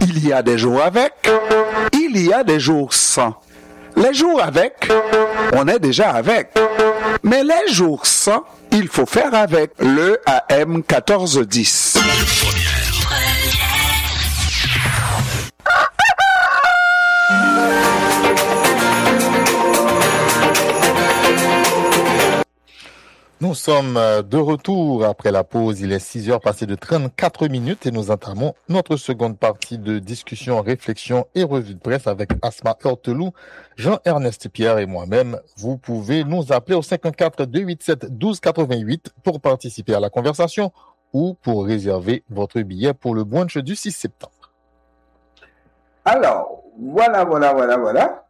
Il y a des jours avec, il y a des jours sans. Les jours avec, on est déjà avec. Mais les jours sans, il faut faire avec le AM 1410. Nous sommes de retour après la pause. Il est 6h passé de 34 minutes et nous entamons notre seconde partie de discussion, réflexion et revue de presse avec Asma Heurteloup, Jean-Ernest Pierre et moi-même. Vous pouvez nous appeler au 514-287-1288 pour participer à la conversation ou pour réserver votre billet pour le brunch du 6 septembre. Alors, voilà.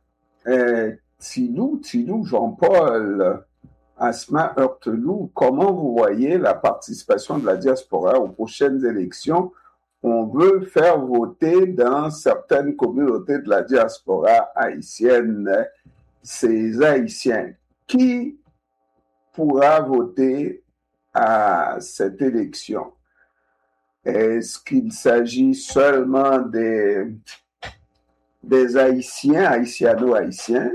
Tidou, Jean-Paul, Asma Heurteloup, comment vous voyez la participation de la diaspora aux prochaines élections? On veut faire voter dans certaines communautés de la diaspora haïtienne ces Haïtiens. Qui pourra voter à cette élection? Est-ce qu'il s'agit seulement des Haïtiens, haïtiano-haïtiens,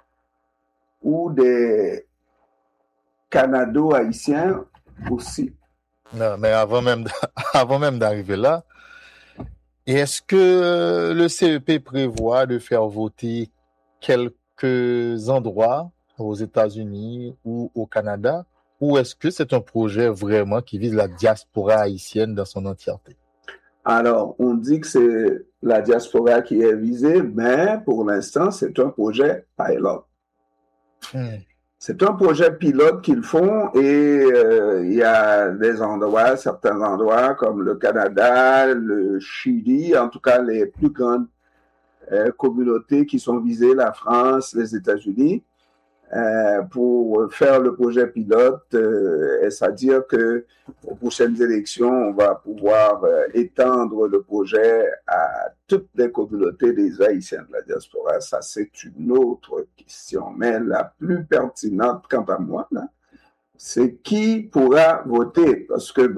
ou des Canado-haïtiens aussi? Non, mais avant même d'arriver là, est-ce que le CEP prévoit de faire voter quelques endroits aux États-Unis ou au Canada, ou est-ce que c'est un projet vraiment qui vise la diaspora haïtienne dans son entièreté? Alors, on dit que c'est la diaspora qui est visée, mais pour l'instant, c'est un projet pilot. C'est un projet pilote qu'ils font et il y a certains endroits comme le Canada, le Chili, en tout cas les plus grandes communautés qui sont visées, la France, les États-Unis, pour faire le projet pilote, c'est-à-dire que aux prochaines élections, on va pouvoir étendre le projet à toutes les communautés des Haïtiens de la diaspora. Ça, c'est une autre question. Mais la plus pertinente, quant à moi, là, c'est qui pourra voter. Parce que,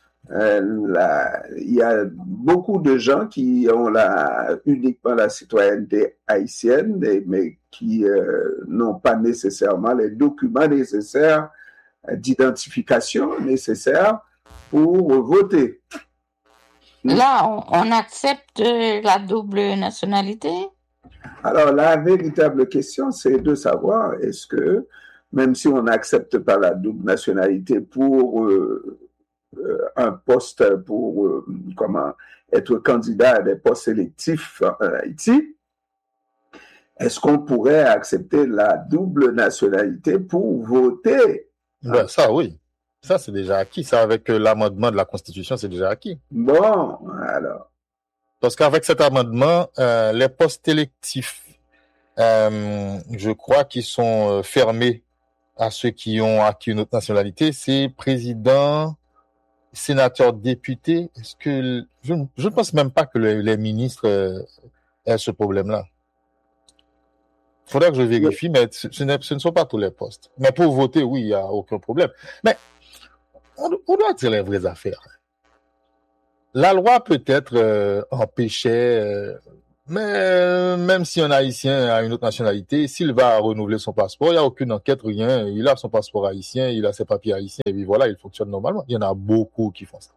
il y a beaucoup de gens qui ont uniquement la citoyenneté haïtienne, mais qui n'ont pas nécessairement les documents nécessaires d'identification nécessaires pour voter. Là, on accepte la double nationalité? Alors, la véritable question, c'est de savoir, est-ce que, même si on n'accepte pas la double nationalité pour un poste, pour être candidat à des postes sélectifs en Haïti, est-ce qu'on pourrait accepter la double nationalité pour voter? Ça, oui. Ça, c'est déjà acquis. Ça, avec l'amendement de la Constitution, c'est déjà acquis. Bon, alors. Parce qu'avec cet amendement, les postes électifs, je crois qu'ils sont fermés à ceux qui ont acquis une autre nationalité. C'est président, sénateur, député. Est-ce que je ne pense même pas que les ministres aient ce problème-là. Il faudrait que je vérifie, mais ce ne sont pas tous les postes. Mais pour voter, oui, il n'y a aucun problème. Mais on doit dire les vraies affaires. La loi peut-être empêchait, mais même si un Haïtien a une autre nationalité, s'il va renouveler son passeport, il n'y a aucune enquête, rien. Il a son passeport haïtien, il a ses papiers haïtiens, et puis voilà, il fonctionne normalement. Il y en a beaucoup qui font ça.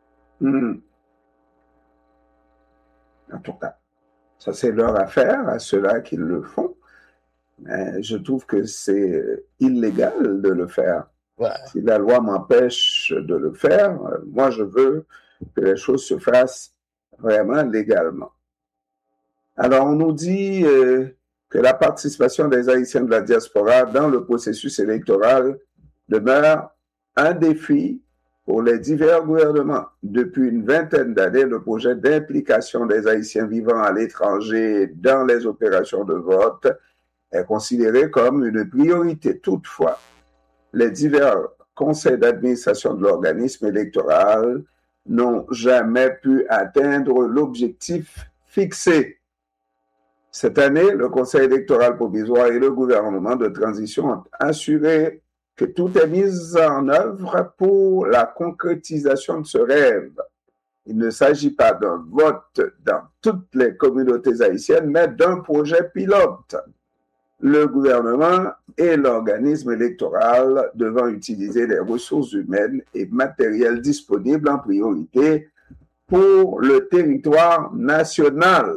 En tout cas, ça c'est leur affaire, à ceux-là qui le font. Mais je trouve que c'est illégal de le faire. Ouais. Si la loi m'empêche de le faire, moi je veux que les choses se fassent vraiment légalement. Alors on nous dit que la participation des Haïtiens de la diaspora dans le processus électoral demeure un défi pour les divers gouvernements. Depuis une vingtaine d'années, le projet d'implication des Haïtiens vivant à l'étranger dans les opérations de vote est considéré comme une priorité. Toutefois, les divers conseils d'administration de l'organisme électoral n'ont jamais pu atteindre l'objectif fixé. Cette année, le Conseil électoral provisoire et le gouvernement de transition ont assuré que tout est mis en œuvre pour la concrétisation de ce rêve. Il ne s'agit pas d'un vote dans toutes les communautés haïtiennes, mais d'un projet pilote. Le gouvernement et l'organisme électoral devant utiliser les ressources humaines et matérielles disponibles en priorité pour le territoire national.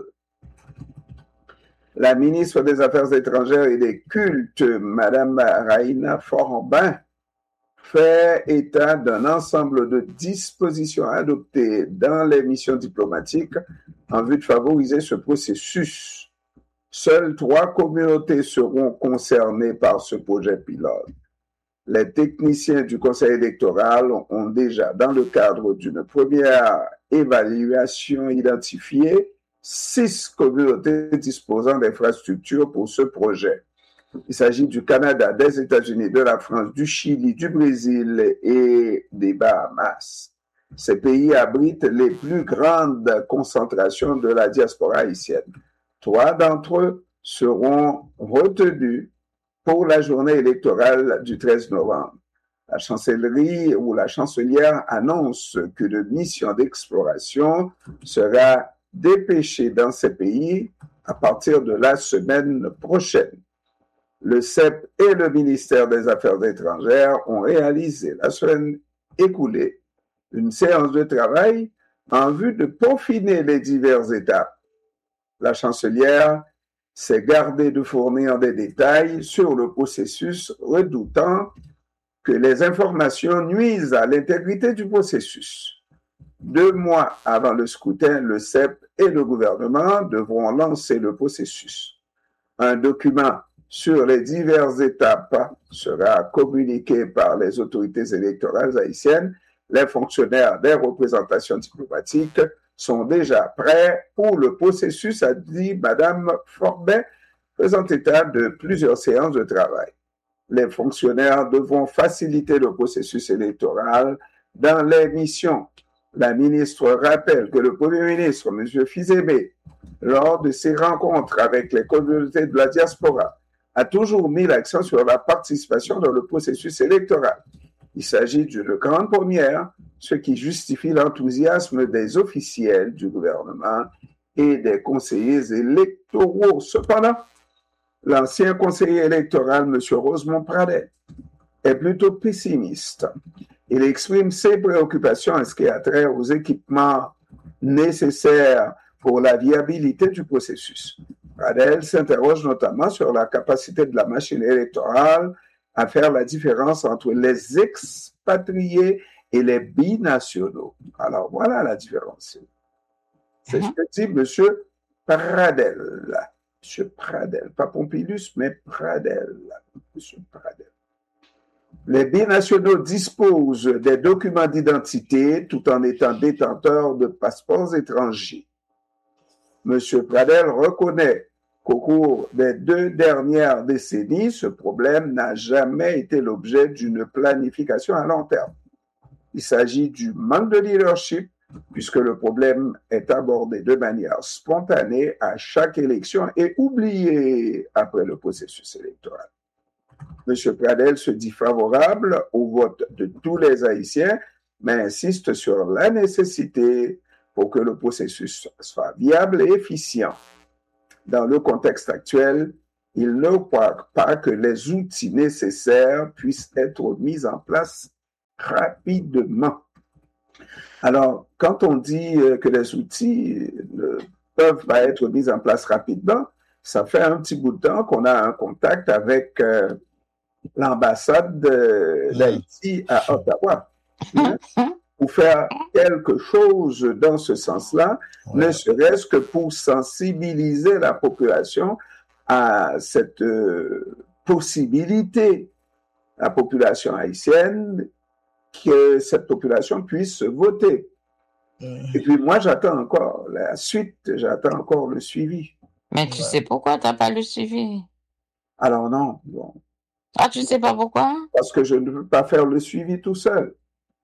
La ministre des Affaires étrangères et des Cultes, Mme Raina Forbin, fait état d'un ensemble de dispositions adoptées dans les missions diplomatiques en vue de favoriser ce processus. Seules 3 communautés seront concernées par ce projet pilote. Les techniciens du Conseil électoral ont déjà, dans le cadre d'une première évaluation, identifié 6 communautés disposant d'infrastructures pour ce projet. Il s'agit du Canada, des États-Unis, de la France, du Chili, du Brésil et des Bahamas. Ces pays abritent les plus grandes concentrations de la diaspora haïtienne. 3 d'entre eux seront retenus pour la journée électorale du 13 novembre. La chancellerie ou la chancelière annonce qu'une mission d'exploration sera dépêchée dans ces pays à partir de la semaine prochaine. Le CEP et le ministère des Affaires étrangères ont réalisé la semaine écoulée une séance de travail en vue de peaufiner les diverses étapes. La chancelière s'est gardée de fournir des détails sur le processus, redoutant que les informations nuisent à l'intégrité du processus. 2 mois avant le scrutin, le CEP et le gouvernement devront lancer le processus. Un document sur les diverses étapes sera communiqué par les autorités électorales haïtiennes. Les fonctionnaires des représentations diplomatiques sont déjà prêts pour le processus, a dit Mme Forbin, faisant état de plusieurs séances de travail. Les fonctionnaires devront faciliter le processus électoral dans les missions. La ministre rappelle que le Premier ministre, M. Fizeme, lors de ses rencontres avec les communautés de la diaspora, a toujours mis l'accent sur la participation dans le processus électoral. Il s'agit d'une grande première, ce qui justifie l'enthousiasme des officiels du gouvernement et des conseillers électoraux. Cependant, l'ancien conseiller électoral, M. Rosemont Pradel, est plutôt pessimiste. Il exprime ses préoccupations en ce qui a trait aux équipements nécessaires pour la viabilité du processus. Pradel s'interroge notamment sur la capacité de la machine électorale à faire la différence entre les expatriés et les binationaux. Alors, voilà la différence. C'est ce que dit M. Pradel. M. Pradel, pas Pompidus, mais Pradel. M. Pradel. Les binationaux disposent des documents d'identité tout en étant détenteurs de passeports étrangers. M. Pradel reconnaît qu'au cours des 2 dernières décennies, ce problème n'a jamais été l'objet d'une planification à long terme. Il s'agit du manque de leadership, puisque le problème est abordé de manière spontanée à chaque élection et oublié après le processus électoral. M. Pradel se dit favorable au vote de tous les Haïtiens, mais insiste sur la nécessité pour que le processus soit viable et efficient. Dans le contexte actuel, il ne croit pas que les outils nécessaires puissent être mis en place rapidement. Alors, quand on dit que les outils ne peuvent pas être mis en place rapidement, ça fait un petit bout de temps qu'on a un contact avec l'ambassade d'Haïti à Ottawa. Pour faire quelque chose dans ce sens-là, ne serait-ce que pour sensibiliser la population à cette possibilité, la population haïtienne, que cette population puisse voter. Et puis moi, j'attends encore la suite, j'attends encore le suivi. Mais tu sais pourquoi tu n'as pas le suivi? Alors non, bon. Ah, tu sais pas pourquoi? Parce que je ne veux pas faire le suivi tout seul.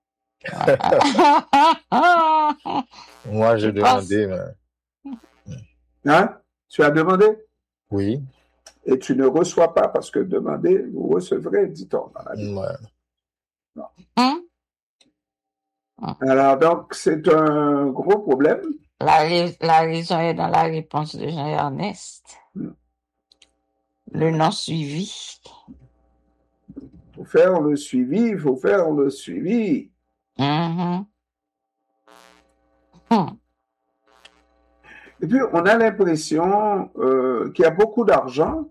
Moi, j'ai demandé. Hein? Tu as demandé? Oui. Et tu ne reçois pas parce que demander, vous recevrez, dit-on. Non. Alors, donc, c'est un gros problème. La raison est dans la réponse de Jean-Ernest. Le non-suivi. Il faut faire le suivi, il faut faire le suivi. Et puis, on a l'impression qu'il y a beaucoup d'argent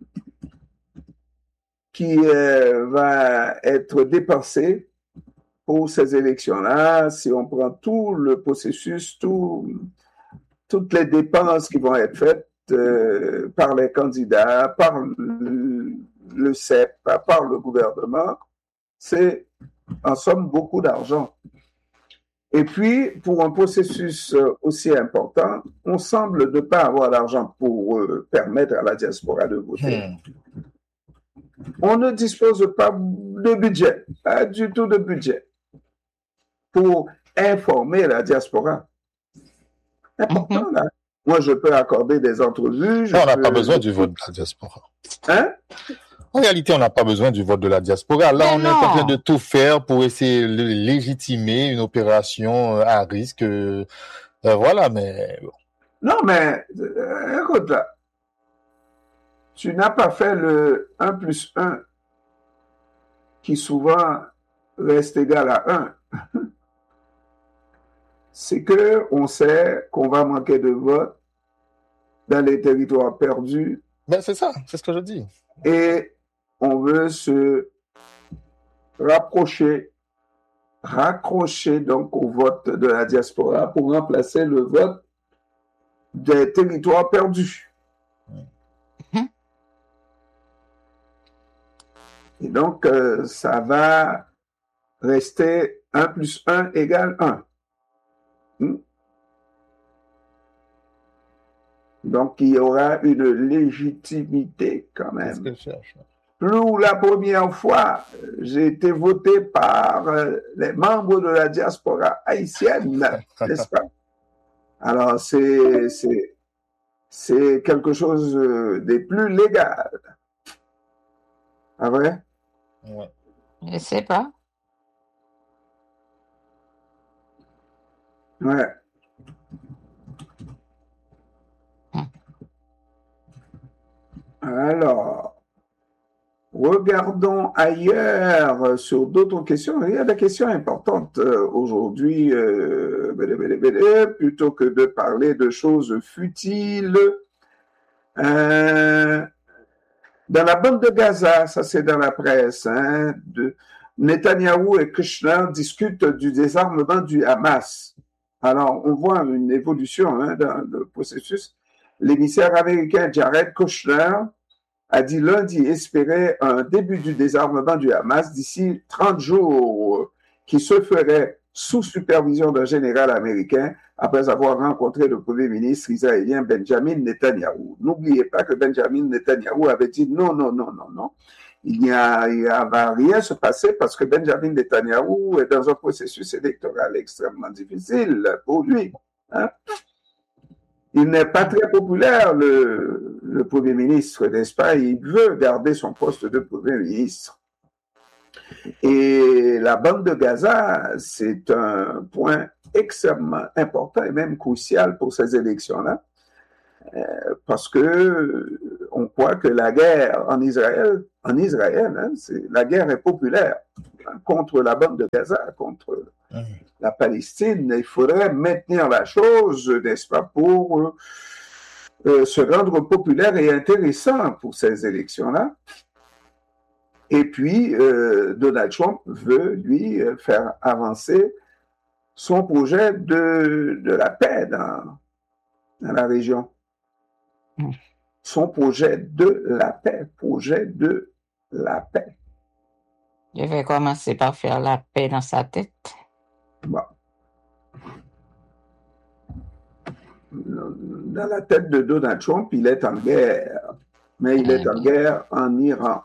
qui va être dépensé pour ces élections-là. Si on prend tout le processus, toutes les dépenses qui vont être faites par les candidats, par le CEP, par le gouvernement, c'est en somme beaucoup d'argent. Et puis, pour un processus aussi important, on semble ne pas avoir d'argent pour permettre à la diaspora de voter. On ne dispose pas de budget, pas du tout de budget, pour informer la diaspora. Important, là. Moi, je peux accorder des entrevues. On n'a pas besoin du vote de la diaspora. Hein? En réalité, on n'a pas besoin du vote de la diaspora. Là, on est en train de tout faire pour essayer de légitimer une opération à risque. Voilà, mais... Non, mais écoute là. Tu n'as pas fait le 1+1 qui souvent reste égal à 1. C'est que on sait qu'on va manquer de votes dans les territoires perdus. Ben c'est ça, c'est ce que je dis. Et on veut se raccrocher donc au vote de la diaspora pour remplacer le vote des territoires perdus. Et donc, ça va rester 1+1 égale 1. Donc, il y aura une légitimité quand même. C'est ce que je cherche. Pour la première fois, j'ai été voté par les membres de la diaspora haïtienne, n'est-ce pas? Alors, c'est quelque chose des plus légal. Ah vrai? Ouais. Je sais pas. Ouais. Alors, regardons ailleurs sur d'autres questions. Il y a des questions importantes aujourd'hui, plutôt que de parler de choses futiles. Dans la bande de Gaza, ça c'est dans la presse, Netanyahou et Kushner discutent du désarmement du Hamas. Alors, on voit une évolution dans le processus. L'émissaire américain Jared Kushner a dit lundi espérer un début du désarmement du Hamas d'ici 30 jours, qui se ferait sous supervision d'un général américain après avoir rencontré le premier ministre israélien Benjamin Netanyahou. N'oubliez pas que Benjamin Netanyahou avait dit non. Il va rien se passer parce que Benjamin Netanyahou est dans un processus électoral extrêmement difficile pour lui. Il n'est pas très populaire, le Premier ministre, n'est-ce pas? Il veut garder son poste de Premier ministre. Et la bande de Gaza, c'est un point extrêmement important et même crucial pour ces élections-là, parce que on croit que la guerre en Israël, la guerre est populaire contre la bande de Gaza, contre la Palestine. Il faudrait maintenir la chose, n'est-ce pas, pour se rendre populaire et intéressant pour ces élections-là. Et puis, Donald Trump veut, lui, faire avancer son projet de la paix dans la région. Son projet de la paix, Je vais commencer par faire la paix dans sa tête. Bon. Dans la tête de Donald Trump, il est en guerre, mais il est en guerre en Iran.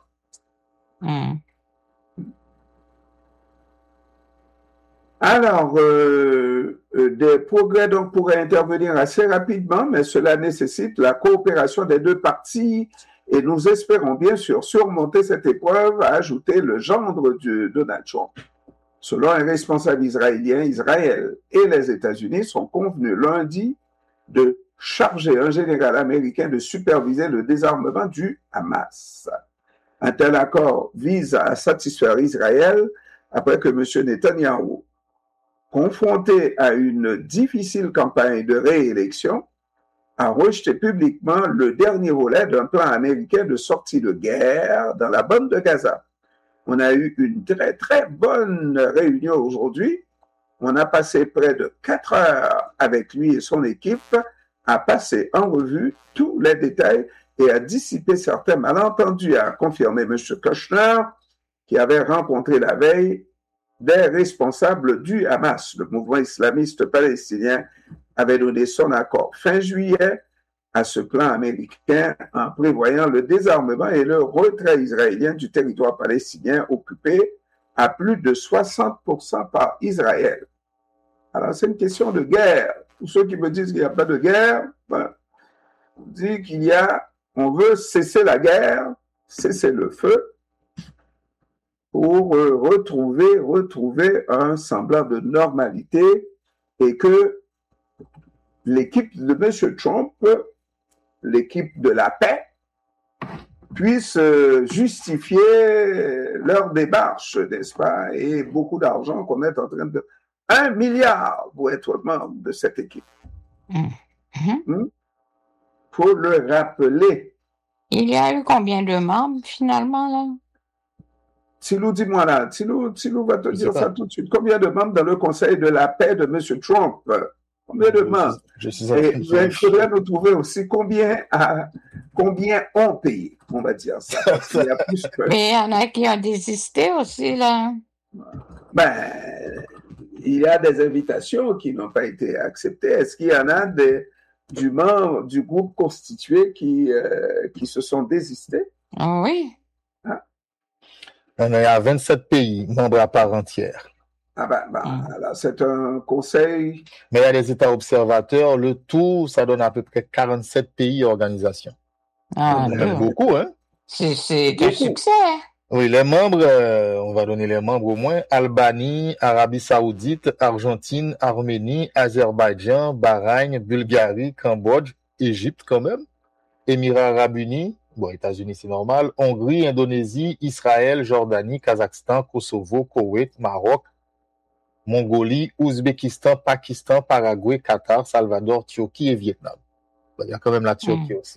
Alors, des progrès donc pourraient intervenir assez rapidement, mais cela nécessite la coopération des deux parties et nous espérons bien sûr surmonter cette épreuve, a ajouté le gendre de Donald Trump. Selon un responsable israélien, Israël et les États-Unis sont convenus lundi de charger un général américain de superviser le désarmement du Hamas. Un tel accord vise à satisfaire Israël après que M. Netanyahou, confronté à une difficile campagne de réélection, a rejeté publiquement le dernier volet d'un plan américain de sortie de guerre dans la bande de Gaza. On a eu une très, très bonne réunion aujourd'hui. On a passé près de 4 heures avec lui et son équipe à passer en revue tous les détails et à dissiper certains malentendus, a confirmé M. Kushner, qui avait rencontré la veille des responsables du Hamas. Le mouvement islamiste palestinien avait donné son accord fin juillet à ce plan américain en prévoyant le désarmement et le retrait israélien du territoire palestinien occupé à plus de 60% par Israël. Alors, c'est une question de guerre. Pour ceux qui me disent qu'il n'y a pas de guerre, on dit on veut cesser la guerre, cesser le feu, pour retrouver un semblant de normalité et que l'équipe de M. Trump, l'équipe de la paix, puisse justifier leur démarche, n'est-ce pas, et beaucoup d'argent qu'on est en train de... 1 milliard pour être membre de cette équipe. Faut le rappeler. Il y a eu combien de membres finalement là? Tilou, dis-moi là. Tilou va te dire ça tout de suite. Combien de membres dans le conseil de la paix de M. Trump? Combien de membres? Il faudrait nous trouver aussi combien ont payé, on va dire ça. Il y a plus que... Mais il y en a qui ont désisté aussi là. Il y a des invitations qui n'ont pas été acceptées. Est-ce qu'il y en a du groupe constitué qui se sont désistés? Oui. Il y a 27 pays membres à part entière. Alors c'est un conseil. Mais il y a des États observateurs. Le tout, ça donne à peu près 47 pays et organisations. C'est beaucoup, hein? C'est un succès. Oui, les membres, on va donner les membres au moins. Albanie, Arabie Saoudite, Argentine, Arménie, Azerbaïdjan, Bahreïn, Bulgarie, Cambodge, Égypte quand même, Émirats Arabes Unis, États-Unis c'est normal, Hongrie, Indonésie, Israël, Jordanie, Kazakhstan, Kosovo, Koweït, Maroc, Mongolie, Ouzbékistan, Pakistan, Paraguay, Qatar, Salvador, Turquie et Vietnam. Il y a quand même la Turquie aussi.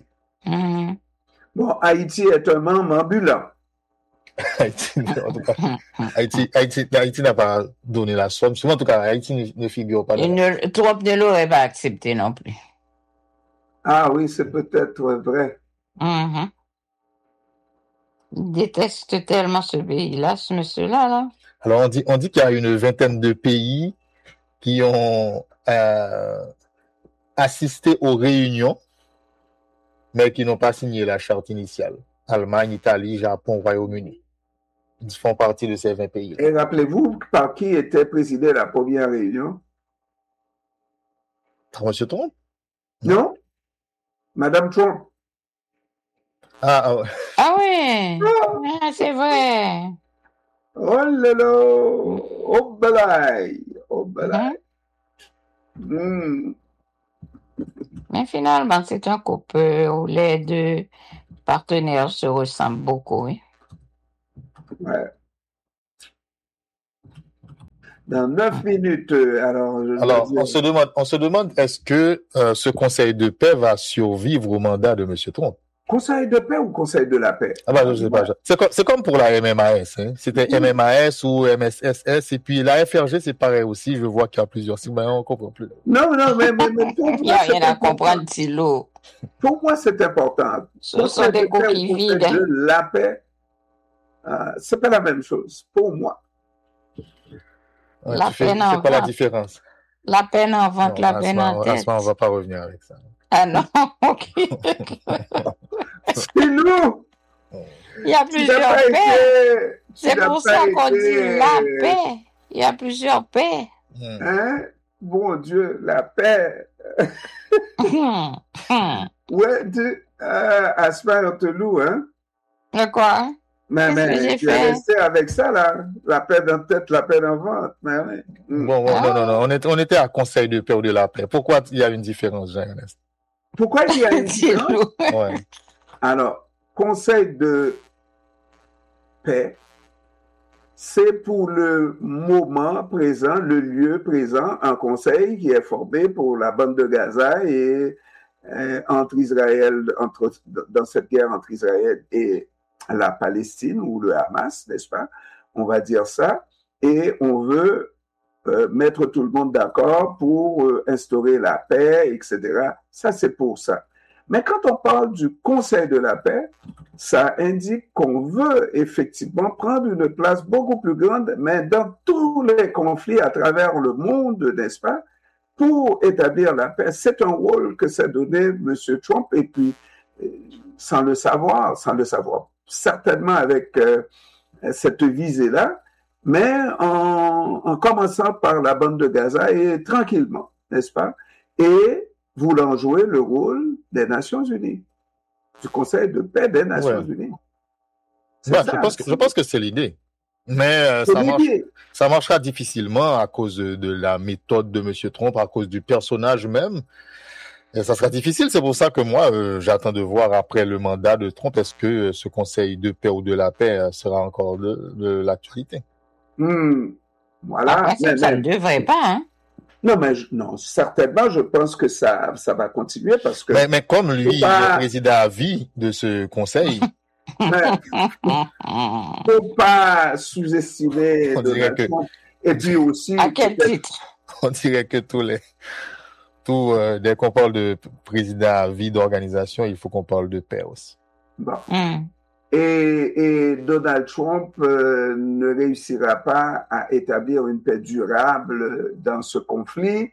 Haïti est un membre ambulant. Haïti n'a pas donné la somme. Souvent, en tout cas, Haïti ne figure pas. Trump ne l'aurait pas accepté non plus. Ah oui, c'est peut-être vrai. Il déteste tellement ce pays-là, ce monsieur-là. Là. Alors, on dit qu'il y a une vingtaine de pays qui ont assisté aux réunions, mais qui n'ont pas signé la charte initiale. Allemagne, Italie, Japon, Royaume-Uni. Ils font partie de ces 20 pays. Et rappelez-vous par qui était présidée la première réunion? Monsieur Trump? Non? Madame Trump. Ah oui, c'est vrai. Oh là là, oh balaï. Mais finalement, c'est un couple où les deux partenaires se ressemblent beaucoup, oui. Ouais. Dans 9 minutes, alors on se demande, est-ce que ce conseil de paix va survivre au mandat de M. Trump? Conseil de paix ou conseil de la paix? Je sais pas. C'est comme pour la MMAS. Hein. C'était MMAS ou MSSS. Et puis la FRG, c'est pareil aussi. Je vois qu'il y a plusieurs signes, mais on ne comprend plus. Non, mais pour il n'y a rien à comprendre, Thilo. Pour moi, c'est important. Ce sont des coquilles vides. De la paix, c'est pas la même chose, pour moi. Ouais, c'est quoi la différence? La peine en vente, la peine en tête. À ce moment, on ne va pas revenir avec ça. Ah non, ok. C'est nous. Il y a plusieurs paix. C'est pour ça qu'on dit la paix. Il y a plusieurs paix. Hein? Bon Dieu, la paix. Ouais, Asma Antelou, hein? De quoi? Mais tu es resté avec ça, là. La paix dans tête, la paix dans ventre. Non. On était à Conseil de paix ou de la paix. Pourquoi il y a une différence, Jean-Ernest? Pourquoi il y a une différence? Ouais. Alors, Conseil de paix, c'est pour le moment présent, le lieu présent, un conseil qui est formé pour la bande de Gaza et entre Israël, dans cette guerre entre Israël et la Palestine ou le Hamas, n'est-ce pas? On va dire ça. Et on veut mettre tout le monde d'accord pour instaurer la paix, etc. Ça, c'est pour ça. Mais quand on parle du Conseil de la paix, ça indique qu'on veut effectivement prendre une place beaucoup plus grande, mais dans tous les conflits à travers le monde, n'est-ce pas, pour établir la paix. C'est un rôle que s'est donné M. Trump, et puis, sans le savoir, certainement avec cette visée-là, mais en commençant par la bande de Gaza et tranquillement, n'est-ce pas, et voulant jouer le rôle des Nations Unies, du Conseil de paix des Nations Unies. Je pense que c'est l'idée. Mais ça marchera difficilement à cause de la méthode de M. Trump, à cause du personnage même. Et ça sera difficile. C'est pour ça que moi, j'attends de voir après le mandat de Trump, est-ce que ce Conseil de paix ou de la paix sera encore de l'actualité. Voilà. Après, ça ne devrait pas, hein? Non, certainement, je pense que ça va continuer parce que... Mais comme lui, il est président à vie de ce conseil... faut pas sous-estimer Donald Trump. Et puis aussi... À quel titre? On dirait que dès qu'on parle de président à vie d'organisation, il faut qu'on parle de paix aussi. Bon. Et Donald Trump ne réussira pas à établir une paix durable dans ce conflit.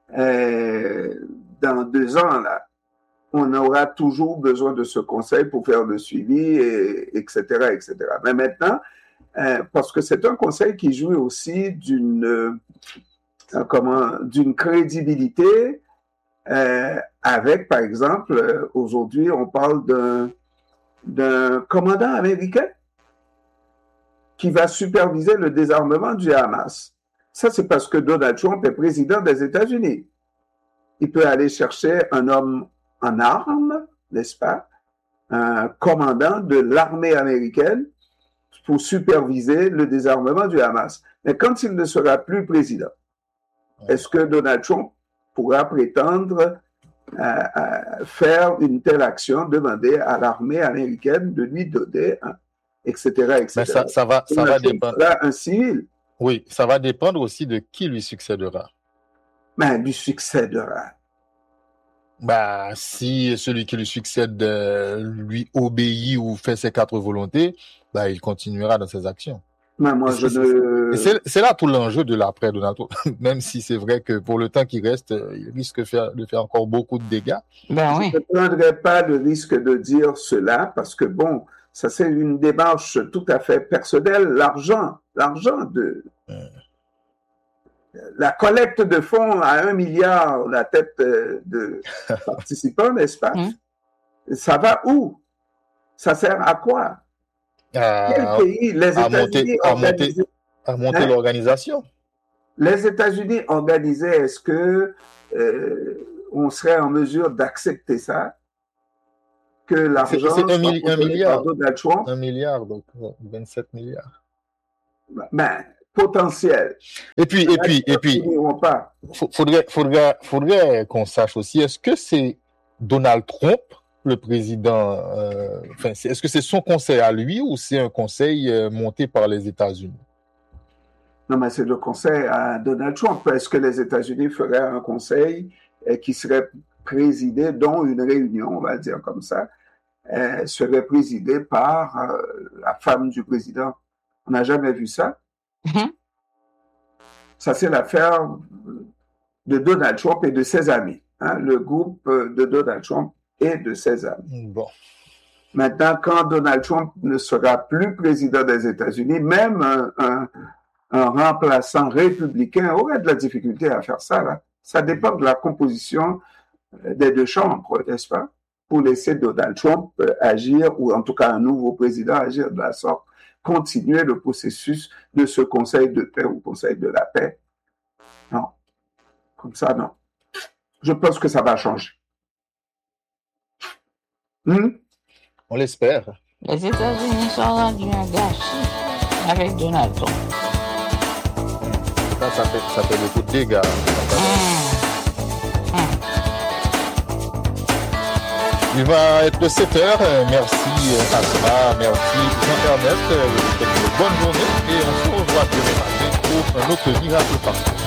Dans 2 ans, là, on aura toujours besoin de ce conseil pour faire le suivi, etc., etc. Mais maintenant, parce que c'est un conseil qui jouit aussi d'une crédibilité avec, par exemple, aujourd'hui, on parle d'un commandant américain qui va superviser le désarmement du Hamas. Ça, c'est parce que Donald Trump est président des États-Unis. Il peut aller chercher un homme en armes, n'est-ce pas, un commandant de l'armée américaine pour superviser le désarmement du Hamas. Mais quand il ne sera plus président, est-ce que Donald Trump pourra prétendre à faire une telle action, demander à l'armée américaine de lui donner, etc., etc. Mais ça va dépendre. Un civil. Oui, ça va dépendre aussi de qui lui succédera. Ben, lui succédera. Si celui qui lui succède lui obéit ou fait ses 4 volontés, il continuera dans ses actions. Mais moi, c'est là tout l'enjeu de l'après Donald Trump. Même si c'est vrai que pour le temps qui reste, il risque de faire encore beaucoup de dégâts. Je ne prendrai pas le risque de dire cela parce que bon, ça c'est une démarche tout à fait personnelle. L'argent de la collecte de fonds à 1 milliard la tête de participants, n'est-ce pas? Ça va où? Ça sert à quoi? Quel pays? Les États-Unis à monter l'organisation. Les États-Unis organisés, est-ce que on serait en mesure d'accepter ça? Que l'argent c'est 1 milliard. Donald Trump? 1 milliard, donc 27 milliards. Potentiel. Et puis, faudrait qu'on sache aussi, est-ce que c'est Donald Trump, le président, est-ce que c'est son conseil à lui ou c'est un conseil monté par les États-Unis? Non, mais c'est le conseil à Donald Trump. Est-ce que les États-Unis feraient un conseil qui serait présidé, dont une réunion, on va dire comme ça, serait présidée par la femme du président? On n'a jamais vu ça. Ça, c'est l'affaire de Donald Trump et de ses amis. Le groupe de Donald Trump et de ses amis. Bon. Maintenant, quand Donald Trump ne sera plus président des États-Unis, même un remplaçant républicain aurait de la difficulté à faire ça. Là. Ça dépend de la composition des 2 chambres, n'est-ce pas? pour laisser Donald Trump agir, ou en tout cas un nouveau président agir de la sorte, continuer le processus de ce Conseil de paix ou Conseil de la paix. Non. Comme ça, non. Je pense que ça va changer. On l'espère. Les États-Unis sont rendus un gâchis avec Donald Trump. Ça fait beaucoup de dégâts. Il va être de 7h. Merci Asma, merci Jean-Ernest. Je vous souhaite une bonne journée et on se revoit demain matin pour un autre miracle parfait.